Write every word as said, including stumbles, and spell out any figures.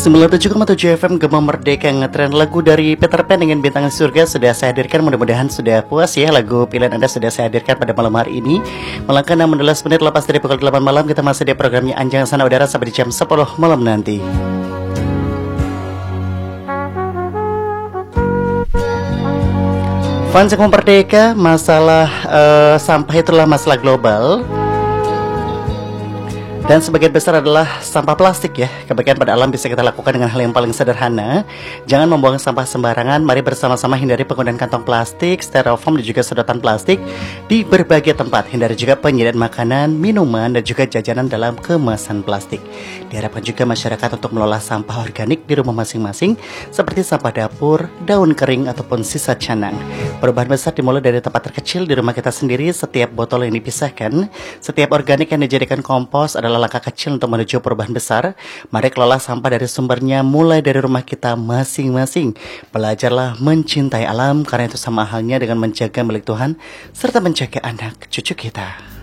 sembilan puluh tujuh koma tujuh F M Gema Merdeka ngetren lagu dari Peter Pan dengan Bintang Surga sudah saya hadirkan. Mudah-mudahan sudah puas ya, lagu pilihan Anda sudah saya hadirkan pada malam hari ini. Melangkah enam belas menit lepas dari pukul delapan malam, kita masih di programnya Anjang Sana Udara sampai di jam sepuluh malam nanti. Fans Gema Merdeka, masalah uh, sampah itulah masalah global. Dan sebagian besar adalah sampah plastik ya. Kebaikan pada alam bisa kita lakukan dengan hal yang paling sederhana. Jangan membuang sampah sembarangan. Mari bersama-sama hindari penggunaan kantong plastik, styrofoam dan juga sedotan plastik di berbagai tempat. Hindari juga penyediaan makanan, minuman dan juga jajanan dalam kemasan plastik. Diharapkan juga masyarakat untuk mengelola sampah organik di rumah masing-masing, seperti sampah dapur, daun kering ataupun sisa canang. Perubahan besar dimulai dari tempat terkecil di rumah kita sendiri. Setiap botol yang dipisahkan, setiap organik yang dijadikan kompos adalah langkah kecil untuk menuju perubahan besar. Mari kelola sampah dari sumbernya, mulai dari rumah kita masing-masing. Belajarlah mencintai alam, karena itu sama halnya dengan menjaga milik Tuhan serta menjaga anak cucu kita.